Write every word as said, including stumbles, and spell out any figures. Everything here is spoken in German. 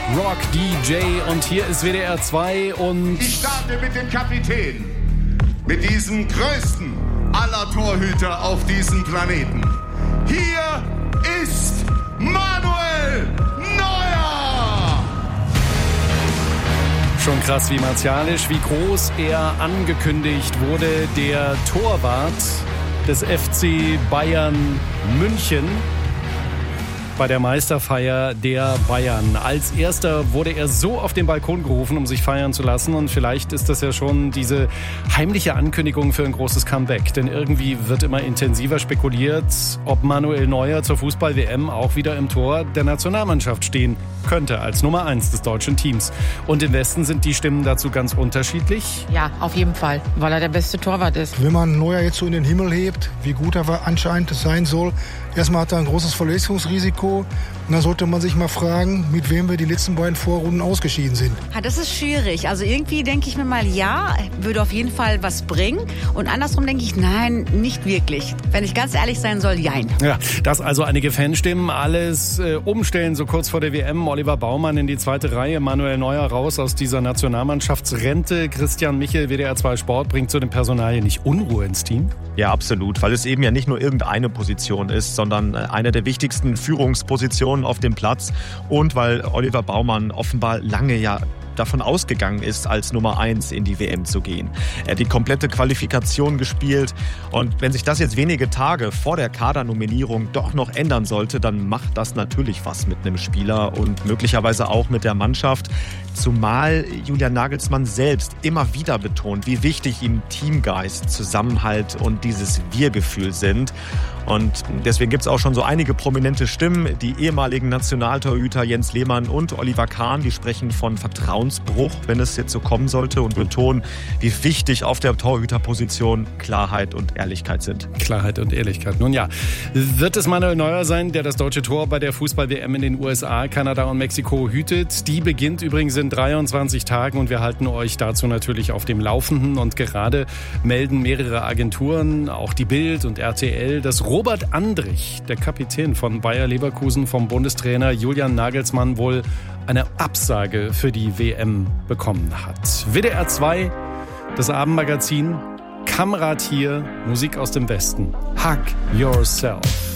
Rock D J und hier ist W D R zwei und... Ich starte mit dem Kapitän, mit diesem größten aller Torhüter auf diesem Planeten. Hier ist Manuel Neuer! Schon krass, wie martialisch, wie groß er angekündigt wurde, der Torwart des F C Bayern München bei der Meisterfeier der Bayern. Als erster wurde er so auf den Balkon gerufen, um sich feiern zu lassen. Und vielleicht ist das ja schon diese heimliche Ankündigung für ein großes Comeback. Denn irgendwie wird immer intensiver spekuliert, ob Manuel Neuer zur Fußball-W M auch wieder im Tor der Nationalmannschaft stehen könnte, als Nummer eins des deutschen Teams. Und im Westen sind die Stimmen dazu ganz unterschiedlich. Ja, auf jeden Fall, weil er der beste Torwart ist. Wenn man Neuer jetzt so in den Himmel hebt, wie gut er anscheinend sein soll, erstmal hat er ein großes Verletzungsrisiko. Und dann sollte man sich mal fragen, mit wem wir die letzten beiden Vorrunden ausgeschieden sind. Ja, das ist schwierig. Also irgendwie denke ich mir mal, ja, würde auf jeden Fall was bringen. Und andersrum denke ich, nein, nicht wirklich. Wenn ich ganz ehrlich sein soll, jein. Ja, das also einige Fanstimmen. Alles äh, umstellen, so kurz vor der W M. Oliver Baumann in die zweite Reihe. Manuel Neuer raus aus dieser Nationalmannschaftsrente. Christian Michel, W D R zwei Sport, bringt zu den Personalien nicht Unruhe ins Team? Ja, absolut. Weil es eben ja nicht nur irgendeine Position ist, sondern eine der wichtigsten Führungspositionen auf dem Platz. Und weil Oliver Baumann offenbar lange ja davon ausgegangen ist, als Nummer eins in die W M zu gehen. Er hat die komplette Qualifikation gespielt und wenn sich das jetzt wenige Tage vor der Kadernominierung doch noch ändern sollte, dann macht das natürlich was mit einem Spieler und möglicherweise auch mit der Mannschaft. Zumal Julian Nagelsmann selbst immer wieder betont, wie wichtig ihm Teamgeist, Zusammenhalt und dieses Wir-Gefühl sind. Und deswegen gibt es auch schon so einige prominente Stimmen. Die ehemaligen Nationaltorhüter Jens Lehmann und Oliver Kahn, die sprechen von Vertrauensbruch, wenn es jetzt so kommen sollte, und betonen, wie wichtig auf der Torhüterposition Klarheit und Ehrlichkeit sind. Klarheit und Ehrlichkeit. Nun ja, wird es Manuel Neuer sein, der das deutsche Tor bei der Fußball-W M in den U S A, Kanada und Mexiko hütet? Die beginnt übrigens in dreiundzwanzig Tagen und wir halten euch dazu natürlich auf dem Laufenden. Und gerade melden mehrere Agenturen, auch die Bild und R T L, dass Robert Andrich, der Kapitän von Bayer Leverkusen, vom Bundestrainer Julian Nagelsmann wohl eine Absage für die W M bekommen hat. W D R zwei, das Abendmagazin, Kamrat hier, Musik aus dem Westen. Hug Yourself.